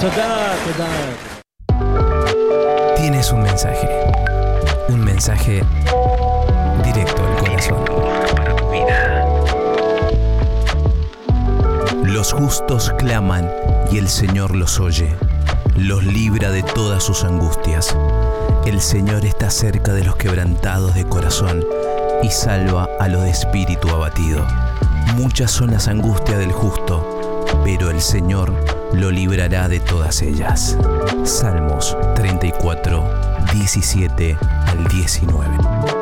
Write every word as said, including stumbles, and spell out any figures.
תודה, תודה. Tienes un mensaje. Un mensaje directo al corazón. Para tu vida. Los justos claman y el Señor los oye. Los libra de todas sus angustias. El Señor está cerca de los quebrantados de corazón y salva a los de espíritu abatido. Muchas son las angustias del justo, pero el Señor lo librará de todas ellas. Salmos treinta y cuatro, diecisiete al diecinueve.